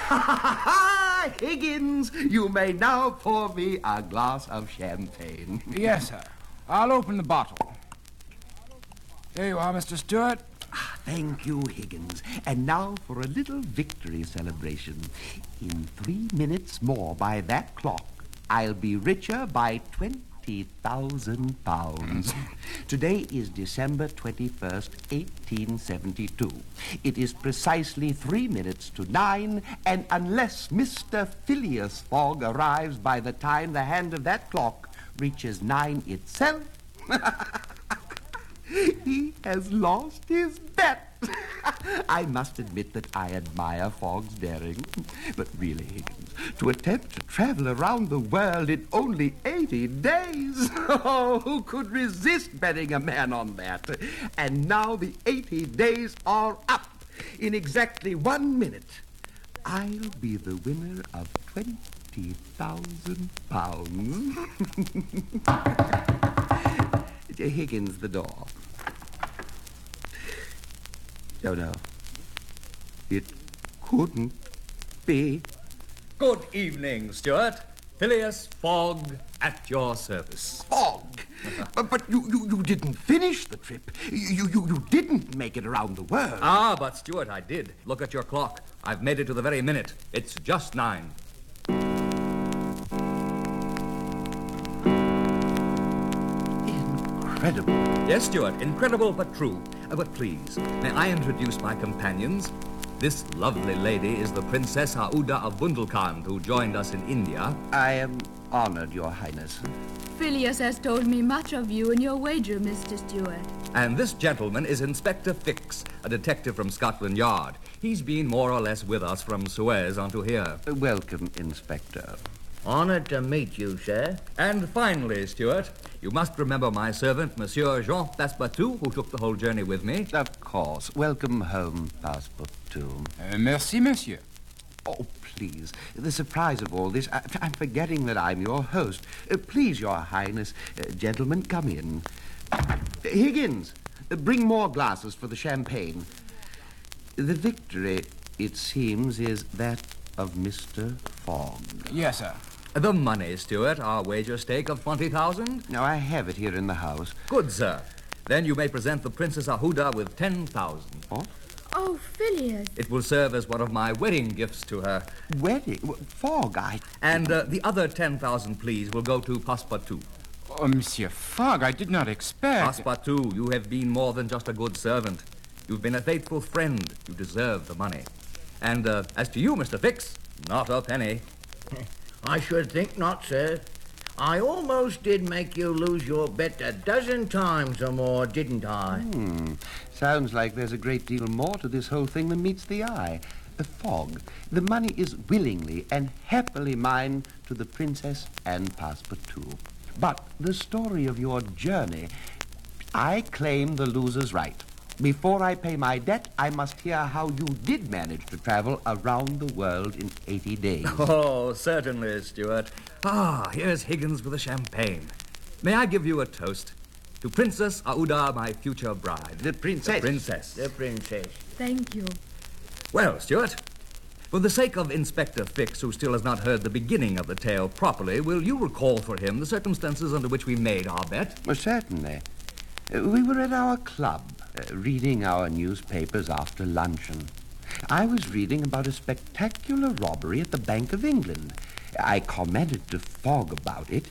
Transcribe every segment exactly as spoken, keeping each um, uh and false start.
Higgins, you may now pour me a glass of champagne. Yes, sir. I'll open the bottle. Here you are, Mister Stewart. Thank you, Higgins. And now for a little victory celebration. In three minutes more by that clock, I'll be richer by twenty thousand pounds. Today is December twenty-first, eighteen seventy-two. It is precisely three minutes to nine, and unless Mister Phileas Fogg arrives by the time the hand of that clock reaches nine itself, he has lost his bet. I must admit that I admire Fogg's daring. But really, Higgins, to attempt to travel around the world in only eighty days? Oh, who could resist betting a man on that? And now the eighty days are up. In exactly one minute, I'll be the winner of twenty thousand pounds. Higgins, the door. No, no. It couldn't be. Good evening, Stuart. Phileas Fogg at your service. Fogg? but but you, you, you didn't finish the trip. You, you, you didn't make it around the world. Ah, but, Stuart, I did. Look at your clock. I've made it to the very minute. It's just nine. Incredible. Yes, Stuart, incredible but true. Uh, but please, may I introduce my companions? This lovely lady is the Princess Aouda of Bundelkhand, who joined us in India. I am honored, Your Highness. Phileas has told me much of you and your wager, Mister Stewart. And this gentleman is Inspector Fix, a detective from Scotland Yard. He's been more or less with us from Suez onto here. Uh, welcome, Inspector. Honored to meet you, sir. And finally, Stuart, you must remember my servant, Monsieur Jean Passepartout, who took the whole journey with me. Of course. Welcome home, Passepartout. Uh, merci, monsieur. Oh, please. The surprise of all this, I, I'm forgetting that I'm your host. Uh, please, Your Highness. Uh, gentlemen, come in. Higgins, uh, bring more glasses for the champagne. The victory, it seems, is that of Mister Fogg. Yes, sir. The money, Stuart, our wager stake of twenty thousand. Now, I have it here in the house. Good, sir. Then you may present the Princess Aouda with ten thousand. What? Oh, Phileas. It will serve as one of my wedding gifts to her. Wedding? Fogg, I... And uh, the other ten thousand, please, will go to Passepartout. Oh, Monsieur Fogg, I did not expect... Passepartout, you have been more than just a good servant. You've been a faithful friend. You deserve the money. And uh, as to you, Mister Fix, not a penny. I should think not, sir. I almost did make you lose your bet a dozen times or more, didn't I? Hmm. Sounds like there's a great deal more to this whole thing than meets the eye. The Fogg, the money is willingly and happily mine to the Princess and Passepartout. But the story of your journey, I claim the loser's right. Before I pay my debt, I must hear how you did manage to travel around the world in eighty days. Oh, certainly, Stuart. Ah, here's Higgins with the champagne. May I give you a toast? To Princess Aouda, my future bride. The princess. The princess. The princess. Thank you. Well, Stuart, for the sake of Inspector Fix, who still has not heard the beginning of the tale properly, will you recall for him the circumstances under which we made our bet? Well, certainly. Uh, we were at our club, uh, reading our newspapers after luncheon. I was reading about a spectacular robbery at the Bank of England. I commented to Fogg about it.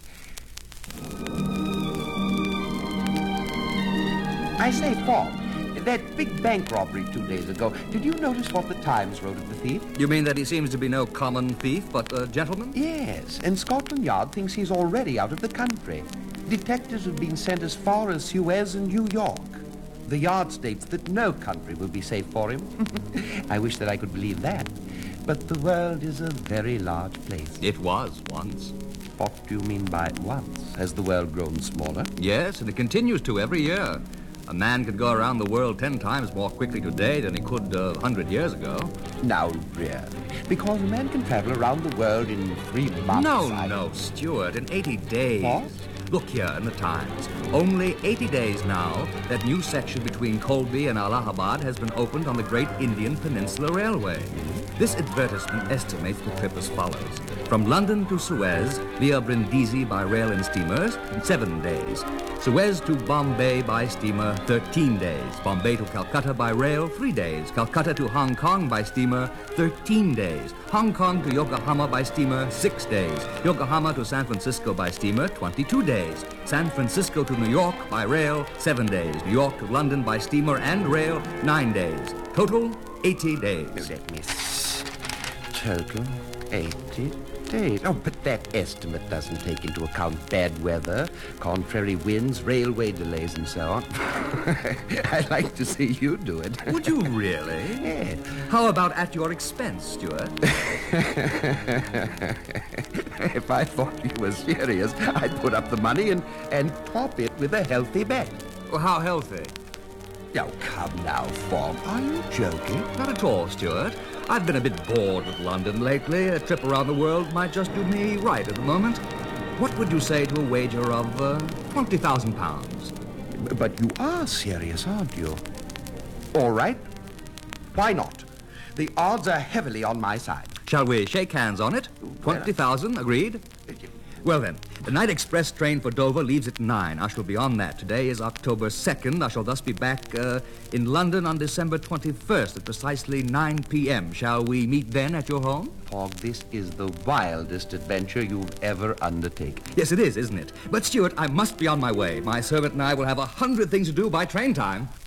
I say, Fogg, that big bank robbery two days ago, did you notice what the Times wrote of the thief? You mean that he seems to be no common thief, but a gentleman? Yes, and Scotland Yard thinks he's already out of the country. Detectives have been sent as far as Suez and New York. The Yard states that no country will be safe for him. I wish that I could believe that. But the world is a very large place. It was once. What do you mean by once? Has the world grown smaller? Yes, and it continues to every year. A man could go around the world ten times more quickly today than he could uh, a hundred years ago. Now, really? Because a man can travel around the world in three months. No, I... no, Stuart, in eighty days. What? Look here in the Times. Only eighty days now, that new section between Colby and Allahabad has been opened on the Great Indian Peninsula Railway. This advertisement estimates the trip as follows. From London to Suez via Brindisi by rail and steamers, seven days. Suez to Bombay by steamer, thirteen days. Bombay to Calcutta by rail, three days. Calcutta to Hong Kong by steamer, thirteen days. Hong Kong to Yokohama by steamer, six days. Yokohama to San Francisco by steamer, twenty-two days. San Francisco to New York by rail, seven days. New York to London by steamer and rail, nine days. Total, eighty days. Let me see. Total eighty days. Oh, but that estimate doesn't take into account bad weather, contrary winds, railway delays, and so on. I'd like to see you do it. Would you really? Yes. How about at your expense, Stuart? If I thought you were serious, I'd put up the money and, and top it with a healthy bet. Well, how healthy? Oh, come now, Fogg. Are you joking? Not at all, Stuart. I've been a bit bored with London lately. A trip around the world might just do me right at the moment. What would you say to a wager of uh, twenty thousand pounds? But you are serious, aren't you? All right. Why not? The odds are heavily on my side. Shall we shake hands on it? twenty thousand, agreed? Well then, the night express train for Dover leaves at nine. I shall be on that. Today is October second. I shall thus be back uh, in London on December twenty-first at precisely nine p.m. Shall we meet then at your home? Fogg, this is the wildest adventure you've ever undertaken. Yes, it is, isn't it? But, Stuart, I must be on my way. My servant and I will have a hundred things to do by train time.